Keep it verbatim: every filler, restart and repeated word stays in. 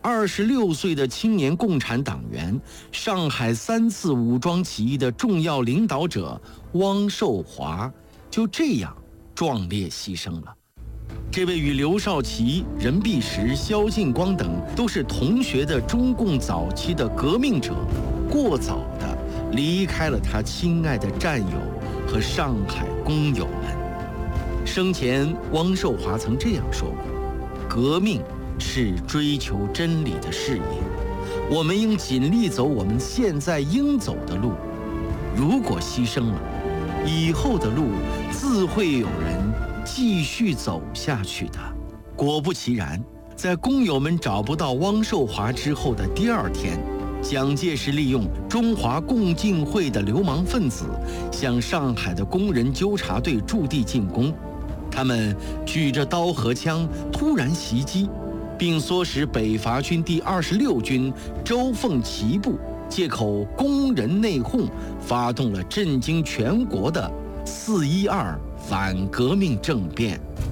二十六岁的青年共产党员，上海三次武装起义的重要领导者汪寿华，就这样壮烈牺牲了。这位与刘少奇、任弼时、萧劲光等都是同学的中共早期的革命者，过早地离开了他亲爱的战友和上海工友们。生前，汪寿华曾这样说过：革命是追求真理的事业，我们应尽力走我们现在应走的路。如果牺牲了，以后的路自会有人继续走下去的。果不其然，在工友们找不到汪寿华之后的第二天，蒋介石利用中华共进会的流氓分子向上海的工人纠察队驻地进攻。他们举着刀和枪突然袭击，并唆使北伐军第二十六军周凤岐部借口工人内讧，发动了震惊全国的四一二反革命政变。